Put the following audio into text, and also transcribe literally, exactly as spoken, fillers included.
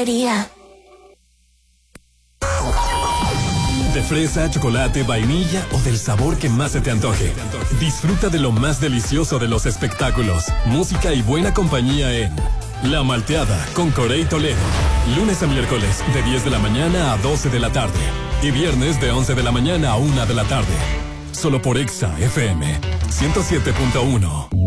pastelería. De fresa, chocolate, vainilla o del sabor que más se te antoje. Disfruta de lo más delicioso de los espectáculos, música y buena compañía en La Malteada con Corey Toledo. Lunes a miércoles de diez de la mañana a doce de la tarde. Y viernes de once de la mañana a una de la tarde. Solo por Exa F M ciento siete punto uno.